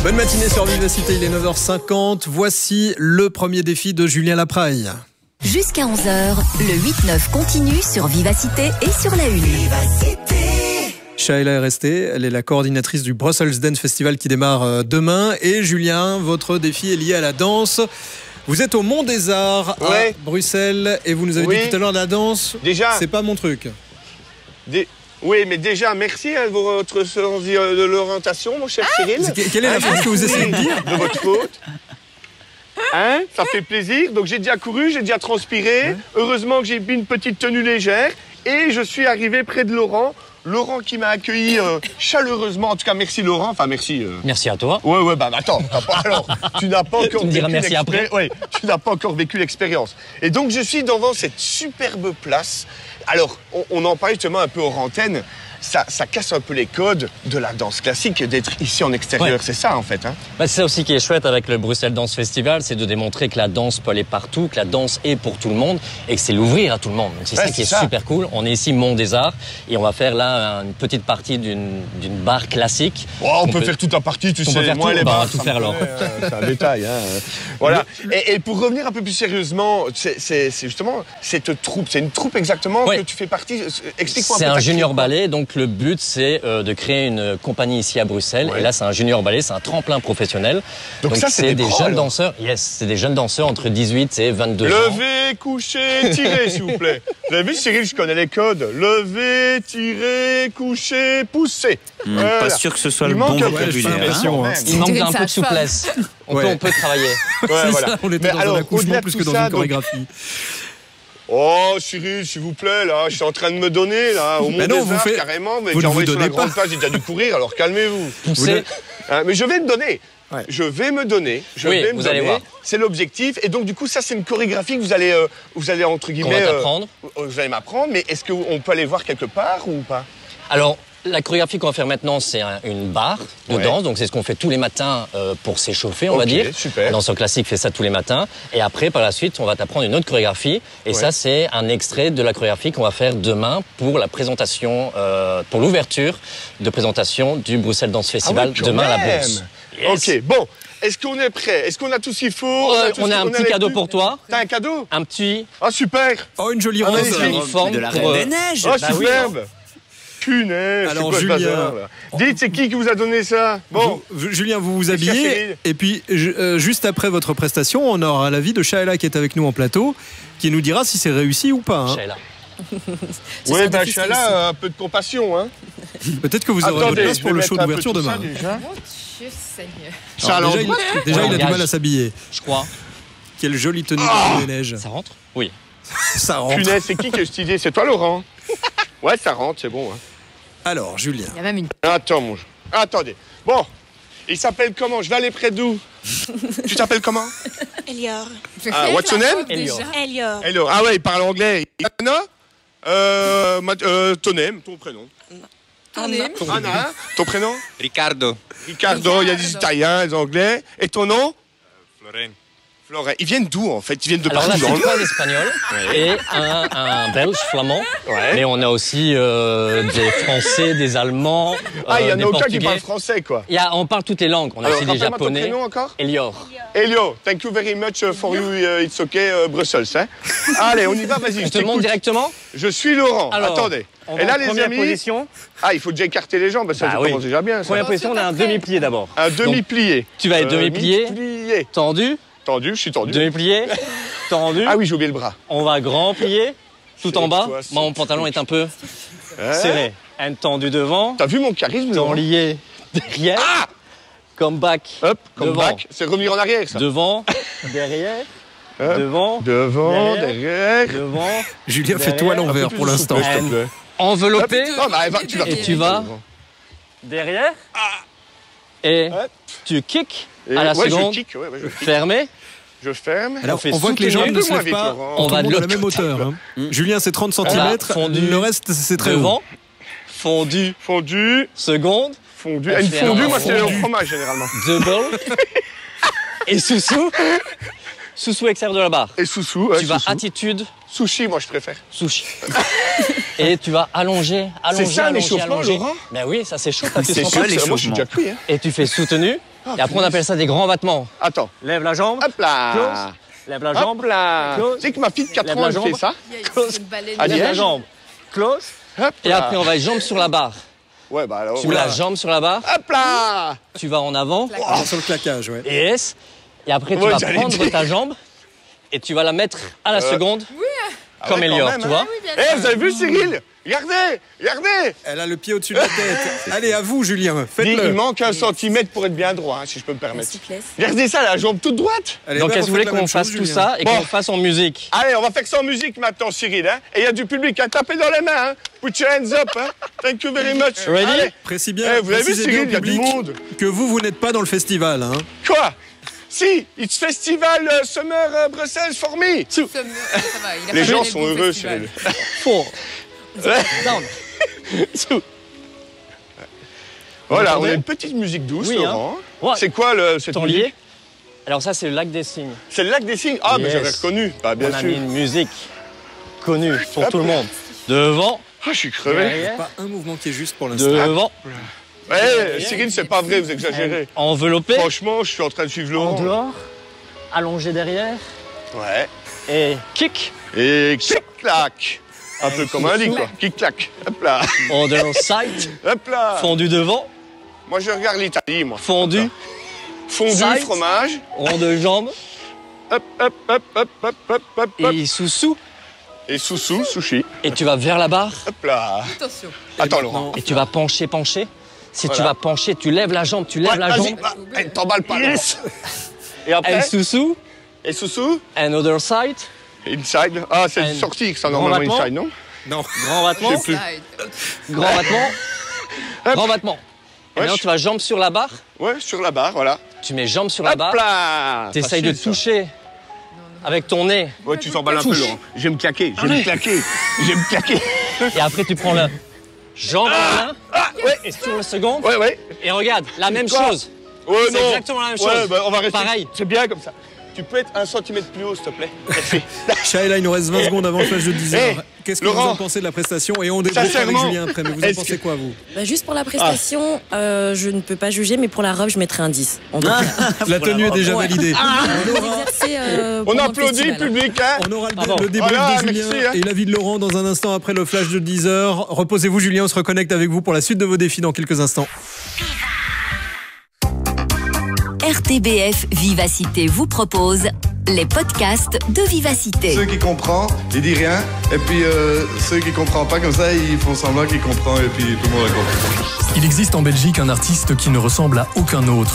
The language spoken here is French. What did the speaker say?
Bonne matinée sur Vivacité, il est 9h50. Voici le premier défi de Julien Lapraille. Jusqu'à 11h, le 8-9 continue sur Vivacité et sur la Une. Shaila est restée, elle est la coordinatrice du Brussels Dance Festival qui démarre demain. Et Julien, votre défi est lié à la danse. Vous êtes au Mont des Arts à Bruxelles et vous nous avez dit tout à l'heure la danse, c'est pas mon truc. Oui, mais déjà, merci à votre sens de l'orientation, mon cher Cyril. Quelle est la phrase que vous essayez de dire? De votre faute. Hein, ça fait plaisir. Donc j'ai déjà couru, j'ai déjà transpiré. Heureusement que j'ai mis une petite tenue légère. Et je suis arrivé près de Laurent. Laurent qui m'a accueilli chaleureusement. En tout cas, merci Laurent. Enfin, merci. Merci à toi. Ouais, bah attends. Alors, tu n'as pas encore vécu merci après. Ouais, tu n'as pas encore vécu l'expérience. Et donc, je suis devant cette superbe place. Alors, on en parlait justement un peu hors antenne. Ça casse un peu les codes de la danse classique d'être ici en extérieur, c'est ça en fait. Hein, c'est ça aussi qui est chouette avec le Bruxelles Dance Festival, c'est de démontrer que la danse peut aller partout, que la danse est pour tout le monde et que c'est l'ouvrir à tout le monde. Donc c'est ça qui est super cool. On est ici Mont des Arts et on va faire là une petite partie d'une barre classique. On peut faire toute la partie, tu sais. Moi, on va tout faire alors. C'est un détail. Hein. Voilà. Et pour revenir un peu plus sérieusement, c'est justement cette troupe. C'est une troupe exactement que tu fais partie. Explique-moi un peu. C'est un junior ballet, donc le but, c'est de créer une compagnie ici à Bruxelles. Et là, c'est un junior ballet, c'est un tremplin professionnel. Donc ça, c'est des jeunes danseurs. Yes, c'est des jeunes danseurs entre 18 et 22 ans. Levez, couchez, tirez, s'il vous plaît. Vous avez vu, Cyril, je connais les codes. Levez, tirez, couchez, poussez. Voilà. Pas sûr que ce soit le bon vocabulaire. Il manque un peu de souplesse. On peut travailler. Voilà. On était dans un accouchement plus que dans une chorégraphie. Oh, Cyril, s'il vous plaît, là, je suis en train de me donner, là, au Mont des Arts, carrément, mais j'ai envoyé sur la grande page, j'ai déjà dû courir, alors calmez-vous. Mais je vais me donner. Je vais me donner. Vous allez voir. C'est l'objectif. Et donc, du coup, ça, c'est une chorégraphie que vous allez entre guillemets... On va t'apprendre. Vous allez m'apprendre, mais est-ce qu'on peut aller voir quelque part ou pas? Alors, la chorégraphie qu'on va faire maintenant, c'est une barre de danse. Donc, c'est ce qu'on fait tous les matins pour s'échauffer, on va dire. Super. Un danseur classique fait ça tous les matins. Et après, par la suite, on va t'apprendre une autre chorégraphie. Et ça, c'est un extrait de la chorégraphie qu'on va faire demain pour la présentation, pour l'ouverture de présentation du Bruxelles Dance Festival demain à la Bourse. Yes. Ok, bon. Est-ce qu'on est prêt? Est-ce qu'on a tout ce qu'il faut? On a un petit cadeau pour toi. T'as un cadeau? Un petit... Ah, super. Oh, une jolie rose. De la Reine des Neiges. Oh, superbe. Punaise, alors Julien, dites, c'est qui vous a donné ça? Bon, Julien, vous vous habillez et puis juste après votre prestation, on aura l'avis de Shaila qui est avec nous en plateau, qui nous dira si c'est réussi ou pas. Hein. Shaila. Oui, Shaila, un peu de compassion. Hein. Peut-être que vous aurez de place pour le show d'ouverture demain. Mon Dieu Seigneur. Déjà, il a du mal à s'habiller. Je crois. Quelle jolie tenue de neige. Ça rentre? Oui. Ça rentre. Punaise, c'est qui a eu cette idée? C'est toi, Laurent? Ouais, ça rentre, c'est bon. Hein. Alors, Julien. Il y a même une... Attendez. Bon, il s'appelle comment? Je vais aller près d'où? Tu t'appelles comment? Elior. What's your name? Elior. Elior. Ah ouais, il parle anglais. Anna? Tonem, ton prénom. Anna, ton prénom? Ricardo. Ricardo, il y a des Italiens, des Anglais. Et ton nom? Florent. Florent. Ils viennent d'où en fait? Ils viennent de partout. Alors là, c'est trois Espagnols et un Belge flamand. Mais on a aussi des Français, des Allemands, il y en des a aucun Portugais. qui parle français, quoi. On parle toutes les langues. On a aussi des Japonais. Ton prénom encore? Elior. Elio, thank you very much for you, it's okay, Brussels. Hein. Allez, on y va, vas-y. Je te montre directement. Je suis Laurent. Alors, attendez. Et là, les amis. Position. Il faut déjà écarter les jambes, ça commence déjà bien. Ça. Première position, on a un demi-plié d'abord. Un demi-plié. Tu vas être demi-plié. Tendu. Tendu, je suis tendu. Demi-plié. Tendu. Ah oui, j'ai oublié le bras. On va grand plier. Tout en bas. Moi, mon pantalon est un peu serré. Un tendu devant. T'as vu mon charisme? Lié derrière. Come back. Hop, come back. C'est revenir en arrière, ça. Devant, derrière. Devant, derrière. Devant. Julien, fais-toi à l'envers pour l'instant. Enveloppé. Et tu vas derrière. Et tu kicks à la seconde. Fermé. Je ferme. Alors, on voit que les jambes ne se lèvent pas. On va de la même hauteur. Hein. Julien, c'est 30 cm. Le reste, c'est très haut. Fondu. Seconde. Fondu. Une fondue, moi, c'est au fromage, généralement. Double. Et sous-sous. Sous-sous extérieur de la barre. Et sous-sous. Tu vas attitude. Sushi, moi, je préfère. Sushi. Et tu vas allonger. C'est ça l'échauffement, Laurent? Ben oui, ça s'échauffe. C'est ça l'échauffement. Moi, je suis déjà cuit. Hein. Et tu fais soutenu. Et après, on appelle ça des grands battements. Attends. Lève la jambe. Hop là. Close. Lève la jambe. Hop là. Close. Tu sais que ma fille de 4 Lève ans, la elle jambe. fait ça? Close. À Lève la Liège. jambe. Close. Hop Et là. après, on va jambe sur la barre. Ouais, bah alors. Tu mets la jambe sur la barre. Hop là. Tu vas en avant. Sur le claquage, ouais. Et S. Et après, tu Ouais, vas j'allais prendre dire. ta jambe. Et tu vas la mettre à la seconde. Comme ouais, quand Elior, même, tu hein. vois. Eh, vous avez vu Cyril? Regardez, regardez. Elle a le pied au-dessus de la tête. Allez, à vous, Julien, Il faites-le. manque 1 centimètre pour être bien droit, hein, si je peux me permettre. Souplesse. Regardez ça, la jambe toute droite. Allez, Donc, bah, est-ce que vous voulez refaites la qu'on même fasse chose, tout Julien. ça et Bon. qu'on le fasse en musique? Allez, on va faire ça en musique maintenant, Cyril. Hein. Et il y a du public, hein. Tapez dans les mains. Hein. Put your hands up. Hein. Thank you very much. Ready? Allez. Précisez bien, Eh, vous avez vu, précisez bien Cyril, au il y a du public monde. que vous n'êtes pas dans le festival. Hein. Quoi? Si, it's festival Summer Brussels for me. Ça va, il a Les pas gens donné sont le bon heureux, festival. Cyril. Four. Down. Two. Voilà, on entendez? a une petite musique douce, Oui, hein. Laurent. Ouais. C'est quoi cette Ton musique? lié. Alors ça, c'est le lac des cygnes. C'est le lac des cygnes. Ah, mais Yes. j'avais reconnu. Bah, bien On a sûr. mis une musique connue pour Hop. tout le monde. Devant, Ah, je suis crevé. derrière, Pas un mouvement qui est juste pour l'instant. devant, Ouais, Cyril, c'est pas vrai, vous exagérez. enveloppé, Franchement, je suis en train de suivre en Laurent. dehors, allongé derrière Ouais. et kick, Et clic-clac. Un peu comme un lit, quoi. Clic-clac. Hop là. other side, Hop là. fondu devant, Moi, je regarde l'Italie, moi. fondu, Fondu, Side. fromage. rond de jambe Hop, hop, hop, hop, hop, hop, hop, hop. et sous-sous. Et sous-sous, sushi. Et tu vas vers la barre Hop là. Attention. Attends, maintenant, Laurent. et tu vas pencher. Si tu Voilà. vas pencher, tu lèves la jambe, tu lèves Ouais, la vas-y. jambe. Ah, eh, t'emballes pas, Laurent. Et And après, sous-sous, et sous-sous, and other side, inside. Ah, c'est And sorti, ça, grand normalement, battement. inside, non? Non. grand battement, Je sais plus. Slide. grand battement, grand battement. Et Ouais, maintenant, je- tu vas jambe sur la barre, Ouais, sur la barre, voilà. tu mets jambe sur la Hop barre, là. tu essayes de Facile, ça. toucher avec ton nez. Ouais, tu t'emballes un peu, Touche. Laurent. Je vais me claquer, je vais me claquer. Je vais me claquer. Et après, tu prends la jambe en main, Ouais, et sur le second, ouais, ouais. et regarde, la même Quoi? chose. Ouais, C'est non. exactement la même Ouais, chose. bah, on va rester. Pareil. C'est bien comme ça. Tu peux être 1 centimètre plus haut, s'il te plaît. Merci. Shaila, il nous reste 20 secondes avant le flash de 10h. Hey, Qu'est-ce que vous Laurent. en pensez de la prestation? Et on débriefe avec Sincèrement, Julien après. Mais vous en est-ce pensez que- quoi, vous? Bah, juste pour la prestation, je ne peux pas juger, mais pour la robe, je mettrai un 10. En tout cas. La tenue est déjà Ouais. validée. On aura exercé, On pendant le applaudit, festival. public, hein. On aura le, Bravo. le débrief Voilà, de Julien merci, hein. et l'avis de Laurent dans un instant après le flash de 10h. Reposez-vous, Julien. On se reconnecte avec vous pour la suite de vos défis dans quelques instants. RTBF Vivacité vous propose les podcasts de Vivacité. Ceux qui comprennent, ils disent rien. Et puis ceux qui comprennent pas comme ça, ils font semblant qu'ils comprennent et puis tout le monde a compris. Il existe en Belgique un artiste qui ne ressemble à aucun autre.